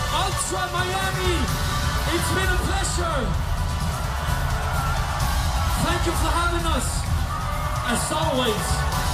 Ultra Miami, it's been a pleasure. Thank you for having us, as always.